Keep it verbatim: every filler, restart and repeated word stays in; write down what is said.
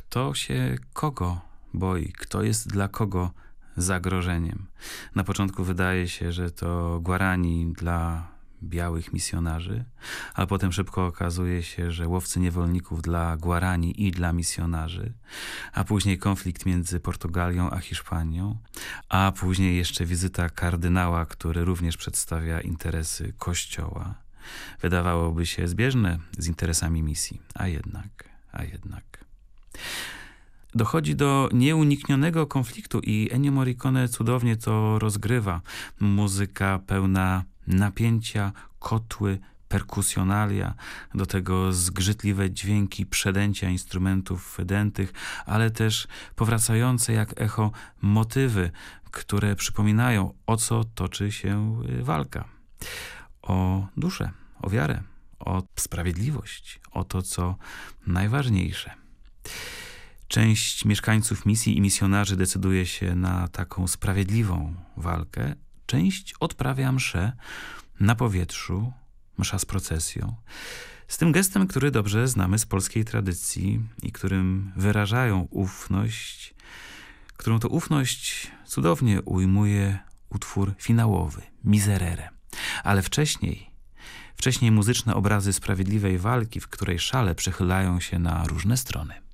kto się kogo boi, kto jest dla kogo zagrożeniem. Na początku wydaje się, że to Guarani dla białych misjonarzy, ale potem szybko okazuje się, że łowcy niewolników dla Guarani i dla misjonarzy, a później konflikt między Portugalią a Hiszpanią, a później jeszcze wizyta kardynała, który również przedstawia interesy Kościoła. Wydawałoby się zbieżne z interesami misji, a jednak, a jednak. Dochodzi do nieuniknionego konfliktu i Ennio Morricone cudownie to rozgrywa. Muzyka pełna napięcia, kotły, perkusjonalia, do tego zgrzytliwe dźwięki przedęcia instrumentów dętych, ale też powracające jak echo motywy, które przypominają, o co toczy się walka. O duszę, o wiarę, o sprawiedliwość, o to, co najważniejsze. Część mieszkańców misji i misjonarzy decyduje się na taką sprawiedliwą walkę. Część odprawia mszę na powietrzu, msza z procesją. Z tym gestem, który dobrze znamy z polskiej tradycji i którym wyrażają ufność, którą to ufność cudownie ujmuje utwór finałowy, Miserere. Ale wcześniej, wcześniej muzyczne obrazy sprawiedliwej walki, w której szale przechylają się na różne strony.